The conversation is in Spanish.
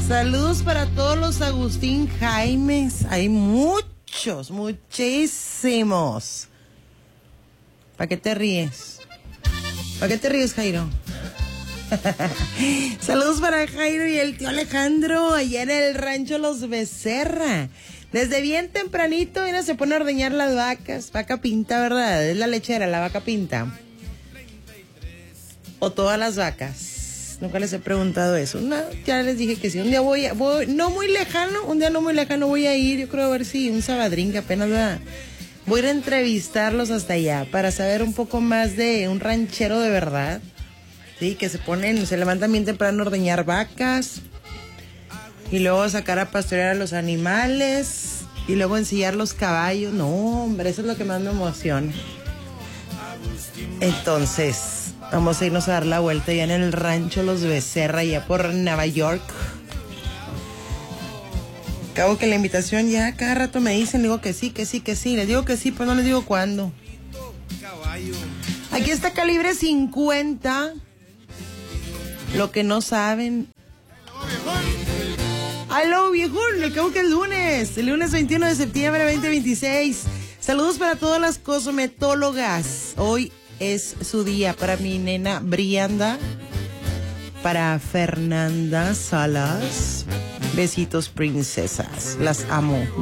Saludos para todos los Agustín Jaimes. Hay muchos, muchísimos. ¿Para qué te ríes? ¿Para qué te ríes, Jairo? Saludos para Jairo y el tío Alejandro allá en el rancho Los Becerra. Desde bien tempranito, mira, se pone a ordeñar las vacas. Vaca pinta, ¿verdad? Es la lechera, la vaca pinta. O todas las vacas. Nunca les he preguntado eso. No, ya les dije que sí. Un día voy no muy lejano voy a ir. Yo creo a ver si un sabadrín que apenas va. Voy a ir a entrevistarlos hasta allá para saber un poco más de un ranchero de verdad. Sí, que se levantan bien temprano a ordeñar vacas. Y luego sacar a pastorear a los animales. Y luego ensillar los caballos. No, hombre, eso es lo que más me emociona. Entonces, vamos a irnos a dar la vuelta ya en el rancho Los Becerra, ya por Nueva York. Acabo que la invitación ya cada rato me dicen, digo que sí. Les digo que sí, pero no les digo cuándo. Aquí está Calibre 50. Lo que no saben. ¡Aló, viejón! Me acabo que el lunes 21 de septiembre de 2026. Saludos para todas las cosmetólogas. Hoy es su día. Para mi nena Brianda, para Fernanda Salas. Besitos, princesas. Las amo.